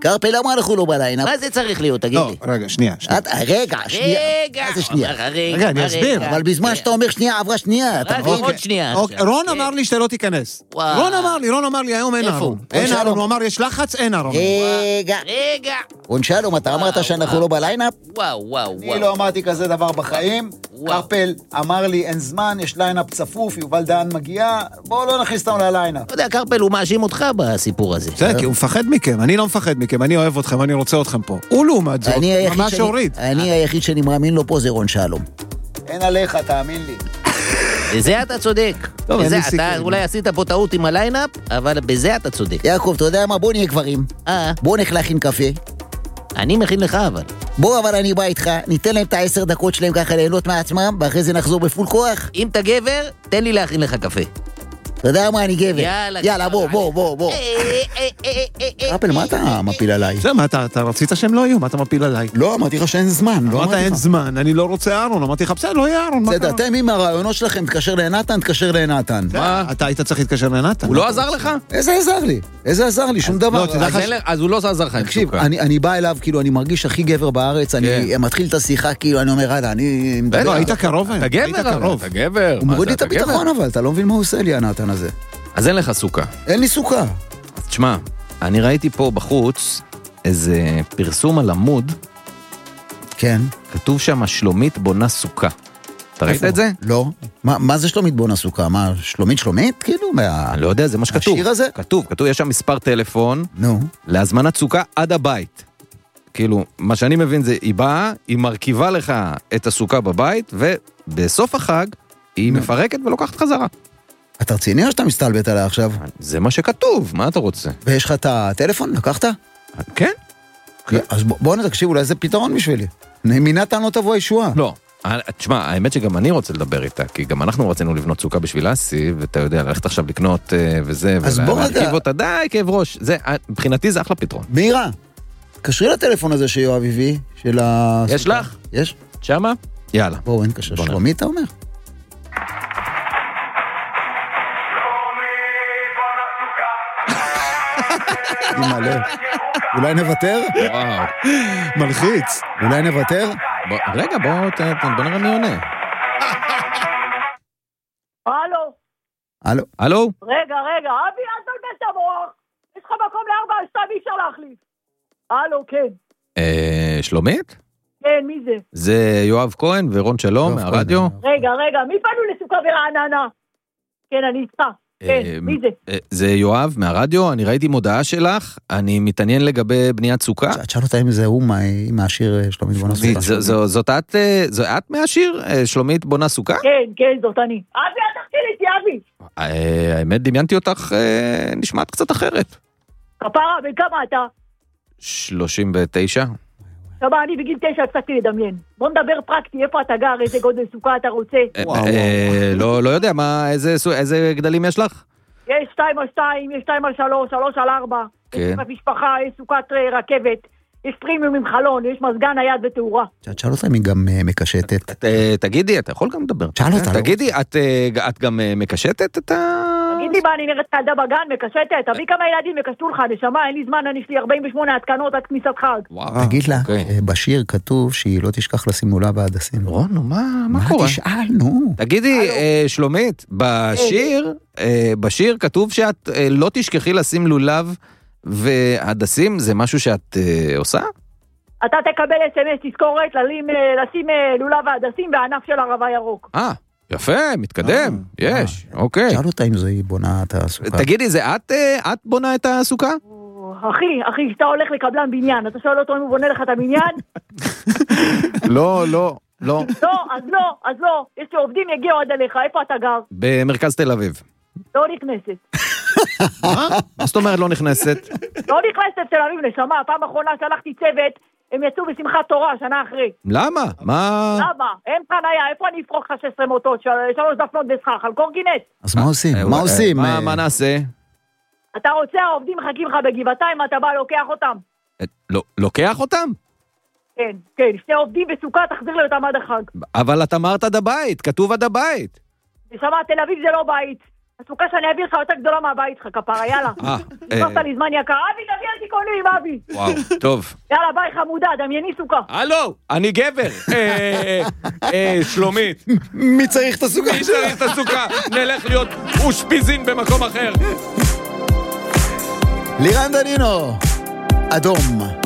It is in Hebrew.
קרפל, למה אנחנו לא בליינאפ? מה זה צריך להיות, תגיד לי? לא, רגע, שנייה. רגע, רגע, מה זה שנייה? רגע, אני אסביר. אבל בזמן שאתה אומר שנייה, עברה שנייה, אתה מבין? עוד שנייה. רון אמר לי שאתה לא תיכנס. רון אמר לי, היום אין ארון. אין ארון, הוא אמר, יש לחץ, אין ארון. רגע. רון שלום, אתה אמרת שאנחנו לא בליינאפ? וואו. אני לא אמרתי כזה דבר בחיים. קרפל אמר לי, אין זמן, יש ליינאפ צפוף, יובל דהן מגיע, בואו לא נכניס אותנו לליינאפ. אתה יודע, קרפל, הוא מאשים אותך בסיפור הזה. זה, כי הוא מפחד מכם, אני לא מפחד מכם, אני אוהב אתכם, אני רוצה אתכם פה. הוא לעומת זאת, ממש הוריד. אני היחיד שאני מאמין לו פה זה רון שלום. אין עליך, תאמין לי. בזה אתה צודק. אתה אולי עשית פה טעות עם הליינאפ, אבל בזה אתה צודק. יעקב, אתה יודע מה? בוא נהיה גברים. בוא נלך להכין קפה. אני מכין לך אבל. בוא, אבל אני בא איתך, ניתן להם את 10 דקות שלהם ככה ליהנות מעצמם, ואחרי זה נחזור בפול כוח. אם אתה גבר, תן לי להכין לך קפה. אתה יודע מה, אני גבר. יאללה, בוא. קרפל, מה אתה מפיל עליי? זה, מה אתה רצית שהם לא יהיו? מה אתה מפיל עליי? לא, אמרתי לך שאין זמן. אמרת אין זמן, אני לא רוצה ארון, אמרתי לך, בסדר, לא יהיה ארון. בסדר, אתם עם הרעיונות שלכם, תקשר לנתן. מה? אתה היית צריך להתקשר לנתן. הוא לא עזר לך? איזה עזר לי? שום דבר. אז הוא לא עזר לך. תקשיב, אני בא אליו, כאילו, אני מרגיש הכי גבר בארץ, אני מתחיל את השיחה, כאילו, אני אומר, אני... לא, היית קרוב. אתה גבר. הוא מוריד לי את הביטחון, אבל אתה לא מבין מה הוא עושה לי, הנתן הזה. אז אין לך סוכה. אין לי סוכה. תשמע, אני ראיתי פה בחוץ איזה פרסום על עמוד. כן. כתוב שם שלומית בונה סוכה. אתה ראית את זה? לא. מה זה שלומית בונה סוכה? מה, שלומית? כאילו? אני לא יודע, זה מה שכתוב. השיר הזה? כתוב, יש שם מספר טלפון. נו. להזמנת סוכה עד הבית. כאילו, מה שאני מבין זה, היא באה, היא מרכיבה לך את הסוכה בבית, ובסוף החג היא מפרקת ולוקחת חזרה. אתה רציני או שאתה מסתלבט עליה עכשיו? זה מה שכתוב, מה אתה רוצה? ויש לך את הטלפון? לקחת? כן. אז בואו נתקשיב, אולי זה פתרון בשבילי. מנתן לא תבוא ישועה. לא. תשמע, האמת שגם אני רוצה לדבר איתה, כי גם אנחנו רצינו לבנות סוכה בשביל אסי, ואתה יודע, ללכת עכשיו לקנות וזה, ולהרכיב אותה, די, כאב ראש. מבחינתי זה אחלה פתרון. מירה, קשרי לטלפון הזה שיואב הביא, של הסוכה. יש לך? יש. שמה? יאללה. בואו, אין קשר. שלומית, אתה אומר? מלא. אולי נוותר? וואו. מלחיץ. אולי נוותר? רגע, בוא נראה מי עונה. הלו? רגע, אבי, אל תלבש את המוח. יש לך מקום ל4-2, אי אפשר להחליף. הלו, כן. שלומית? כן, מי זה? זה יואב כהן ורון שלום מהרדיו. רגע, מי פנו לסוכה ברעננה? כן, אני איתך. כן, מי זה? זה יואב מהרדיו, אני ראיתי מודעה שלך, אני מתעניין לגבי בניית סוכה. תשאל אותה אם זה הוא מהשיר שלומית בונה סוכה. זאת את מהשיר שלומית בונה סוכה? כן, זאת אני. אבי, אל תחתיל איתי, אבי. האמת, דמיינתי אותך נשמעת קצת אחרת. כפרה, וכמה אתה? 39. שמה, אני בגיל 9 הפסקתי לדמיין. בוא נדבר פרקטי, איפה אתה גר, איזה גודל סוכה אתה רוצה? לא יודע, איזה גדלים יש לך? יש 2x2, יש 2x3, 3x4. יש במשפחה, יש סוכת רכבת, יש פרימיום עם חלון, יש מזגן נייד ותאורה. תשאל אותה אם היא גם מקשטת. תגידי, אתה יכול גם לדבר. תשאל אותה. תגידי, את גם מקשטת את ה... תגיד לי מה, אני נראית ילדה בגן, מקשטת? תביא כמה ילדים יקשטו לך, נשמה, אין לי זמן, יש לי 48 התקנות עד כניסת חג. תגיד לה, בשיר כתוב שהיא לא תשכח לשים לולה בהדסים. רון, מה קורה? מה תשאל, נו? תגידי, שלומית, בשיר כתוב שאת לא תשכחי לשים לולב והדסים, זה משהו שאת עושה? אתה תקבל SMS תזכורת לשים לולב והדסים בענף של ערבה ירוק. יפה, מתקדם, יש, אוקיי. שאל אותה אם זה היא בונה את הסוכה. תגידי, זה את בונה את הסוכה? אחי, שאתה הולך לקבלן בניין, אתה שואל אותו אם הוא בונה לך את הבניין? לא. לא, אז לא. יש לי עובדים יגיעו עד אליך, איפה אתה גר? במרכז תל אביב. לא נכנסת. מה זאת אומרת לא נכנסת? לא נכנסת תל אביב, נשמה, הפעם האחרונה שלחתי צוות, הם יצאו בשמחת תורה, שנה אחרי. למה? למה? אין חניה, איפה אני אפרוק לך 16 מוטות, 3 דפנות בסכך, על קורקינט? אז מה עושים? מה נעשה? אתה רוצה, העובדים מחכים לך בגבעתיים, אתה בא, לוקח אותם. לוקח אותם? כן, שני עובדים בסוכה, תחזיר לי אותם עד החג. אבל את אמרת עד הבית, כתוב עד הבית. נשמה, תל אביב זה לא בית. הסוכה שאני אביא לך יותר גדולה מהבית לך, כפרה, יאללה. נכנסת לי זמן יקר. אבי, תביא על תיקונים, אבי. וואו, טוב. יאללה, ביי חמודה, דמייני סוכה. הלו, אני גבר. שלומית. מי צריך את הסוכה? מי צריך את הסוכה? נלך להיות אושפיזין במקום אחר. לירן דנינו, אדום.